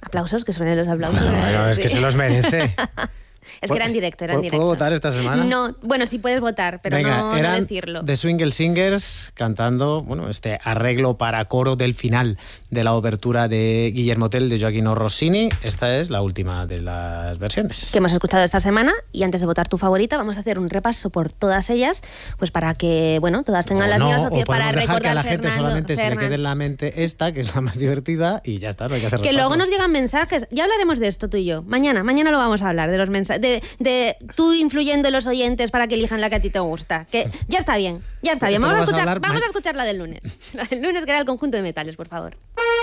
Aplausos, que suenen los aplausos. Bueno, es que se los merece. Es que era en directo, ¿Puedo votar esta semana? No, bueno, sí puedes votar, pero Venga, no eran decirlo. The Swingle Singers cantando, bueno, este arreglo para coro del final de la obertura de Guillermo Tell de Gioachino Rossini. Esta es la última de las versiones Que hemos escuchado esta semana, y antes de votar tu favorita vamos a hacer un repaso por todas ellas, pues para que, bueno, todas tengan las mismas opciones, para dejar recordar que a la gente solamente se le Fernando. quede en la mente esta, que es la más divertida, y ya está, no hay que hacer Que repaso. luego nos llegan mensajes. Ya hablaremos de esto tú y yo. Mañana lo vamos a hablar, de los mensajes, de tú influyendo en los oyentes para que elijan la que a ti te gusta. Que ya está bien, ya está bien. Esto Vamos lo vas a a hablar escuchar la del lunes. La del lunes, que era el conjunto de metales, por favor.